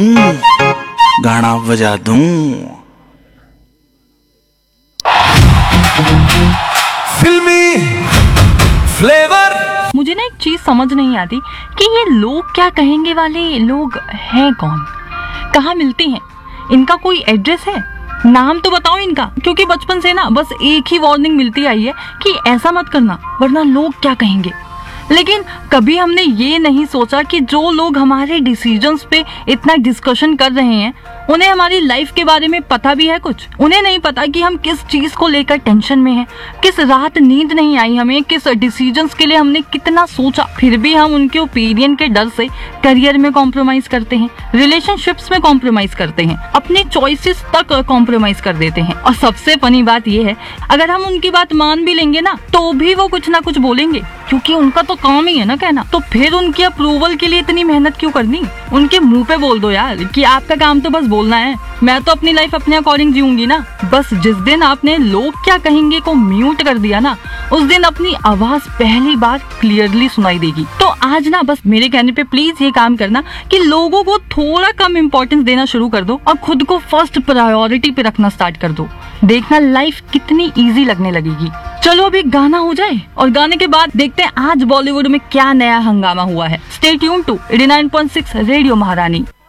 दूं, गाना बजा दूं। फिल्मी फ्लेवर। मुझे ना एक चीज समझ नहीं आती कि ये लोग क्या कहेंगे वाले लोग हैं कौन, कहाँ मिलते हैं, इनका कोई एड्रेस है, नाम तो बताओ इनका, क्योंकि बचपन से ना बस एक ही वार्निंग मिलती आई है कि ऐसा मत करना वरना लोग क्या कहेंगे। लेकिन कभी हमने ये नहीं सोचा कि जो लोग हमारे डिसीजंस पे इतना डिस्कशन कर रहे हैं उन्हें हमारी लाइफ के बारे में पता भी है कुछ। उन्हें नहीं पता कि हम किस चीज को लेकर टेंशन में हैं, किस रात नींद नहीं आई हमें, किस डिसीजंस के लिए हमने कितना सोचा, फिर भी हम उनके ओपिनियन के डर से करियर में कॉम्प्रोमाइज करते हैं, रिलेशनशिप्स में कॉम्प्रोमाइज करते हैं, अपने चॉइसेस तक कॉम्प्रोमाइज कर देते हैं। और सबसे फनी बात यह है, अगर हम उनकी बात मान भी लेंगे ना तो भी वो कुछ ना कुछ बोलेंगे, क्योंकि उनका तो काम ही है ना कहना। तो फिर उनकी अप्रूवल के लिए इतनी मेहनत क्यों करनी? उनके मुंह पे बोल दो यार कि आपका काम तो बस बोलना है, मैं तो अपनी लाइफ अपने अकॉर्डिंग जीऊंगी ना। बस जिस दिन आपने लोग क्या कहेंगे को म्यूट कर दिया ना, उस दिन अपनी आवाज पहली बार क्लियरली सुनाई देगी। तो आज ना बस मेरे कहने पे प्लीज ये काम करना कि लोगों को थोड़ा कम इम्पोर्टेंस देना शुरू कर दो और खुद को फर्स्ट प्रायोरिटी पे रखना स्टार्ट कर दो। देखना लाइफ कितनी इजी लगने लगेगी। चलो अभी गाना हो जाए और गाने के बाद देखते हैं आज बॉलीवुड में क्या नया हंगामा हुआ है। स्टे ट्यून्ड टू 89.6 रेडियो महारानी।